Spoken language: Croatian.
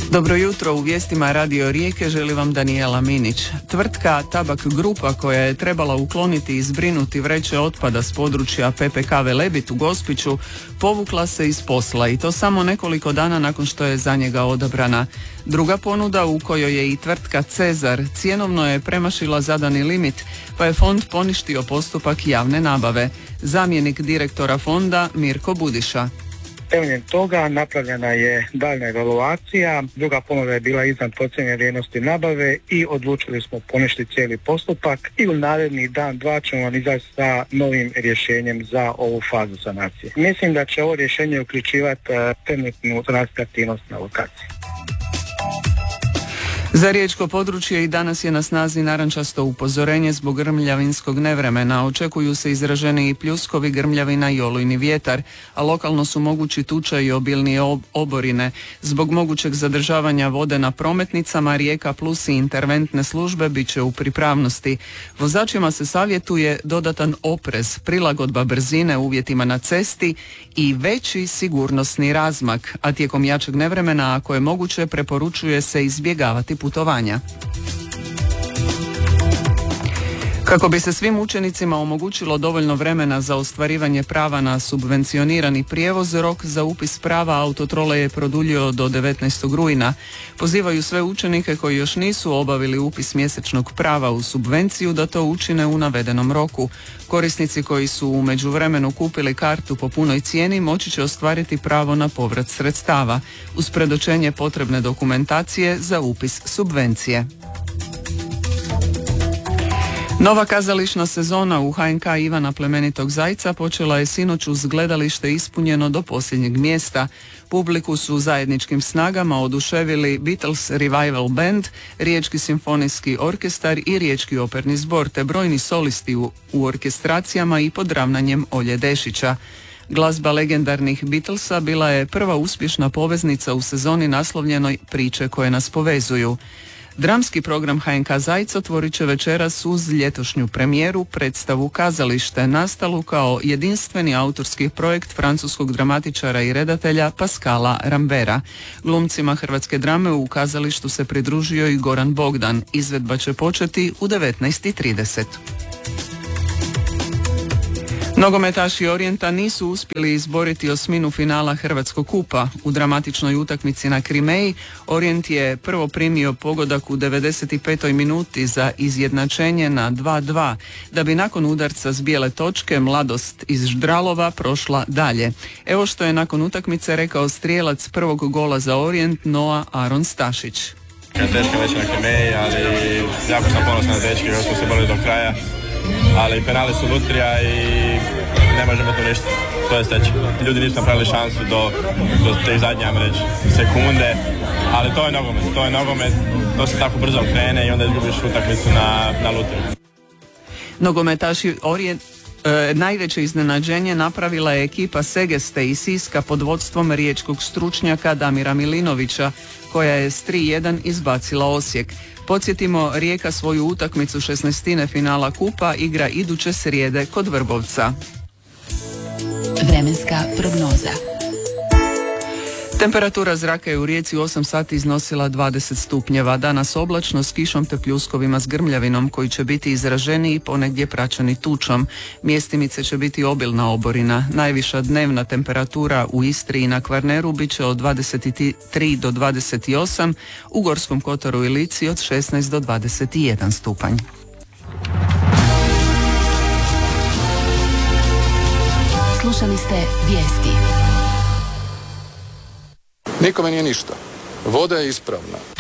Dobro jutro, u vijestima Radio Rijeke želi vam Danijela Minić. Tvrtka Tabak Grupa, koja je trebala ukloniti i zbrinuti vreće otpada s područja PPK Velebit u Gospiću, povukla se iz posla i to samo nekoliko dana nakon što je za njega odabrana. Druga ponuda, u kojoj je i tvrtka Cezar, cjenovno je premašila zadani limit, pa je fond poništio postupak javne nabave. Zamjenik direktora fonda Mirko Budiša. Temeljem toga napravljena je daljnja evaluacija, druga ponuda je bila iznad procijenjene vrijednosti nabave i odlučili smo poništiti cijeli postupak i u narednih dan, dva ćemo vam izaći sa novim rješenjem za ovu fazu sanacije. Mislim da će ovo rješenje uključivati trenutnu aktivnost na lokaciji. Za riječko područje i danas je na snazi narančasto upozorenje zbog grmljavinskog nevremena. Očekuju se izraženiji pljuskovi, grmljavina i olujni vjetar, a lokalno su mogući tuča i obilnije oborine. Zbog mogućeg zadržavanja vode na prometnicama, Rijeka Plus i interventne službe bit će u pripravnosti. Vozačima se savjetuje dodatan oprez, prilagodba brzine uvjetima na cesti i veći sigurnosni razmak, a tijekom jačeg nevremena, ako je moguće, preporučuje se izbjegavati putovanja. Kako bi se svim učenicima omogućilo dovoljno vremena za ostvarivanje prava na subvencionirani prijevoz, rok za upis prava Autotrole je produljio do 19. rujna. Pozivaju sve učenike koji još nisu obavili upis mjesečnog prava u subvenciju da to učine u navedenom roku. Korisnici koji su u međuvremenu kupili kartu po punoj cijeni moći će ostvariti pravo na povrat sredstava uz predočenje potrebne dokumentacije za upis subvencije. Nova kazališna sezona u HNK Ivana Plemenitog Zajca počela je sinoć uz gledalište ispunjeno do posljednjeg mjesta. Publiku su zajedničkim snagama oduševili Beatles Revival Band, Riječki simfonijski orkestar i Riječki operni zbor, te brojni solisti u orkestracijama i pod ravnanjem Olje Dešića. Glazba legendarnih Beatlesa bila je prva uspješna poveznica u sezoni naslovljenoj Priče koje nas povezuju. Dramski program HNK Zajc otvorit će večeras uz ljetošnju premijeru predstavu Kazalište, nastalu kao jedinstveni autorski projekt francuskog dramatičara i redatelja Pascala Rambera. Glumcima hrvatske drame u kazalištu se pridružio i Goran Bogdan. Izvedba će početi u 19:30. Nogometaši Orijenta nisu uspjeli izboriti osminu finala Hrvatskog kupa. U dramatičnoj utakmici na Krimeji Orijent je prvo primio pogodak u 95. minuti za izjednačenje na 2:2, da bi nakon udarca s bijele točke Mladost iz Ždralova prošla dalje. Evo što je nakon utakmice rekao strijelac prvog gola za Orijent Noa Aron Stašić. Teška već na Krimeji, ali jako sam ponosan na dečke kako smo se borili do kraja. Ali penali su lutrija i ne možemo to ništa, to je steći. Ljudi nisu napravili šansu do te zadnje, reći, sekunde, ali to je nogomet, to se tako brzo krene i onda izgubiš utakmicu na lutriju. Nogometaši najveće iznenađenje napravila je ekipa Segeste iz Siska pod vodstvom riječkog stručnjaka Damira Milinovića, koja je s 3:1 izbacila Osijek. Podsjetimo, Rijeka svoju utakmicu 16. finala kupa igra iduće srijede kod Vrbovca. Vremenska prognoza. Temperatura zraka je u Rijeci u 8 sati iznosila 20 stupnjeva. Danas oblačno s kišom te pljuskovima s grmljavinom koji će biti izraženiji i ponegdje praćeni tučom. Mjestimice će biti obilna oborina. Najviša dnevna temperatura u Istri i na Kvarneru bit će od 23 do 28, u Gorskom kotaru i Lici od 16 do 21 stupanj. Slušali ste vijesti. Nikome nije ništa. Voda je ispravna.